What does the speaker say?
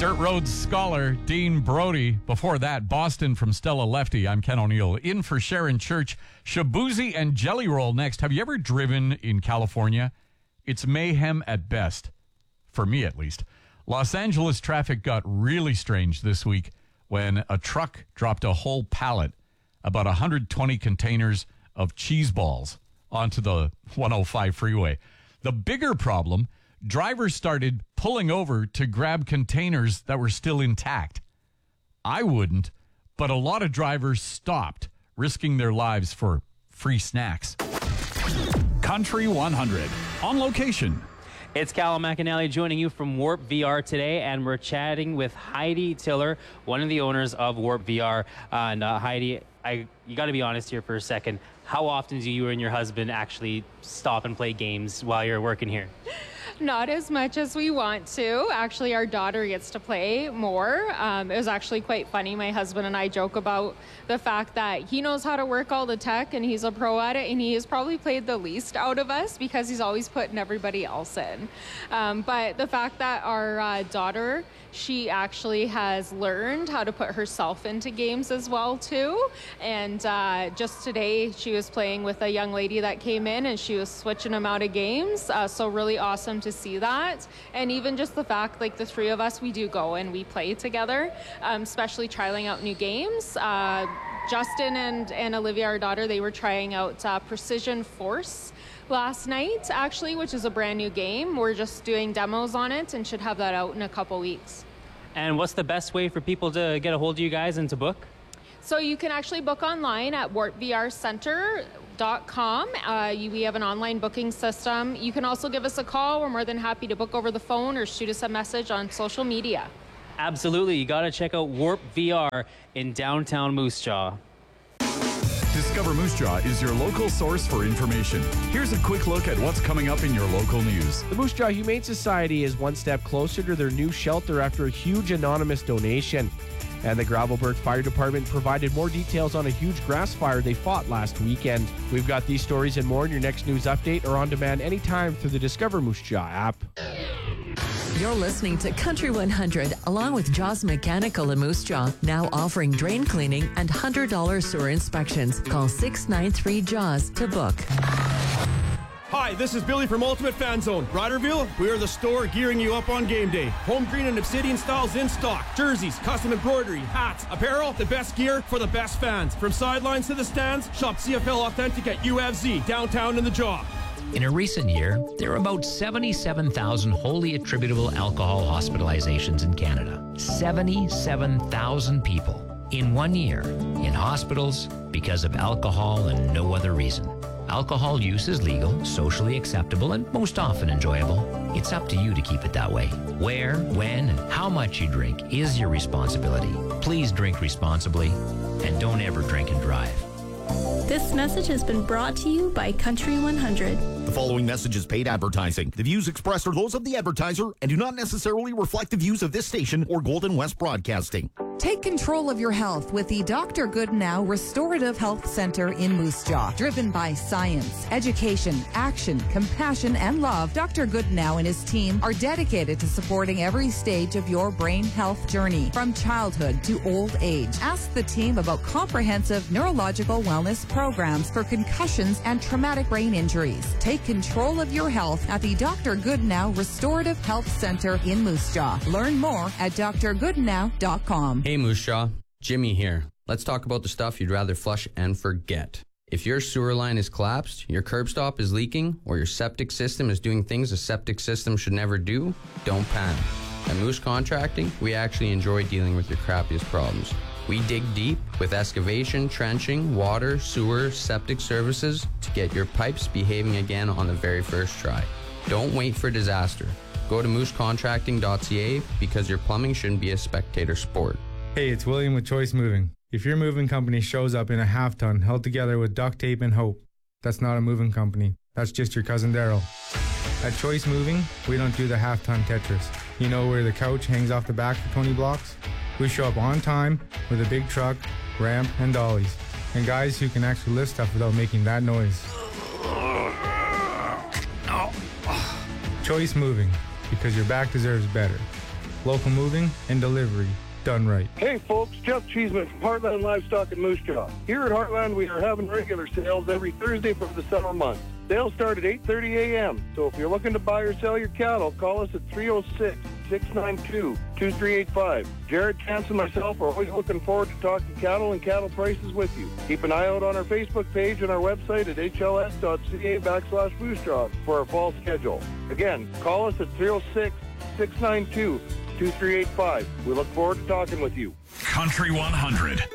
Dirt Road scholar Dean Brody. Before that, Boston from Stella Lefty. I'm Ken O'Neill. In for Sharon Church. Shabuzi and Jelly Roll next. Have you ever driven in California? It's mayhem at best. For me, at least. Los Angeles traffic got really strange this week when a truck dropped a whole pallet, about 120 containers of cheese balls, onto the 105 freeway. The bigger problem, drivers started pulling over to grab containers that were still intact. I wouldn't, but a lot of drivers stopped, risking their lives for free snacks. Country 100, on location. It's Callum McAnally joining you from Warp VR today, and we're chatting with Heidi Tiller, one of the owners of Warp VR. And Heidi, you got to be honest here for a second. How often do you and your husband actually stop and play games while you're working here? Not as much as we want to. Actually, our daughter gets to play more. It was actually quite funny. My husband and I joke about the fact that he knows how to work all the tech and he's a pro at it, and he has probably played the least out of us because he's always putting everybody else in. But the fact that our daughter, she actually has learned how to put herself into games as well too. And just today she was playing with a young lady that came in and she was switching them out of games. So really awesome to see that. And even just the fact, like the three of us, we do go and we play together, especially trialing out new games. Justin and Olivia, our daughter, they were trying out Precision Force last night, actually, which is a brand new game. We're just doing demos on it and should have that out in a couple weeks. And what's the best way for people to get a hold of you guys and to book? So you can actually book online at warpvrcenter.com. We have an online booking system. You can also give us a call. We're more than happy to book over the phone or shoot us a message on social media. Absolutely. You got to check out Warp VR in downtown Moose Jaw. Discover Moose Jaw is your local source for information. Here's a quick look at what's coming up in your local news. The Moose Jaw Humane Society is one step closer to their new shelter after a huge anonymous donation. And the Gravelbourg Fire Department provided more details on a huge grass fire they fought last weekend. We've got these stories and more in your next news update or on demand anytime through the Discover Moose Jaw app. You're listening to Country 100 along with Jaws Mechanical in Moose Jaw, now offering drain cleaning and $100 sewer inspections. Call 693-JAWS to book. Hi, this is Billy from Ultimate Fan Zone. Riderville, we are the store gearing you up on game day. Home green and Obsidian styles in stock. Jerseys, custom embroidery, hats, apparel, the best gear for the best fans. From sidelines to the stands, shop CFL Authentic at UFZ, downtown in the Jaw. In a recent year, there are about 77,000 wholly attributable alcohol hospitalizations in Canada. 77,000 people in 1 year in hospitals because of alcohol and no other reason. Alcohol use is legal, socially acceptable, and most often enjoyable. It's up to you to keep it that way. Where, when, and how much you drink is your responsibility. Please drink responsibly and don't ever drink and drive. This message has been brought to you by Country 100. The following message is paid advertising. The views expressed are those of the advertiser and do not necessarily reflect the views of this station or Golden West Broadcasting. Take control of your health with the Dr. Goodnow Restorative Health Center in Moose Jaw. Driven by science, education, action, compassion, and love, Dr. Goodnow and his team are dedicated to supporting every stage of your brain health journey, from childhood to old age. Ask the team about comprehensive neurological wellness programs for concussions and traumatic brain injuries. Take control of your health at the Dr. Goodnow Restorative Health Center in Moose Jaw. Learn more at drgoodnow.com. Hey Moose Jaw, Jimmy here. Let's talk about the stuff you'd rather flush and forget. If your sewer line is collapsed, your curb stop is leaking, or your septic system is doing things a septic system should never do, don't panic. At Moose Contracting, we actually enjoy dealing with your crappiest problems. We dig deep with excavation, trenching, water, sewer, septic services to get your pipes behaving again on the very first try. Don't wait for disaster. Go to moosecontracting.ca because your plumbing shouldn't be a spectator sport. Hey, it's William with Choice Moving. If your moving company shows up in a half-ton held together with duct tape and hope, that's not a moving company. That's just your cousin Daryl. At Choice Moving, we don't do the half-ton Tetris. You know where the couch hangs off the back for 20 blocks? We show up on time with a big truck, ramp, and dollies. And guys who can actually lift stuff without making that noise. Choice Moving, because your back deserves better. Local moving and delivery done right. Hey folks, Jeff Cheeseman from Heartland Livestock in Moose Jaw. Here at Heartland, we are having regular sales every Thursday for the summer months. Sales start at 8:30 a.m. So if you're looking to buy or sell your cattle, call us at 306-692-2385. Jared, Chance, and myself are always looking forward to talking cattle and cattle prices with you. Keep an eye out on our Facebook page and our website at hls.ca/Moose Jaw for our fall schedule. Again, call us at 306-692-2385. We look forward to talking with you. Country 100.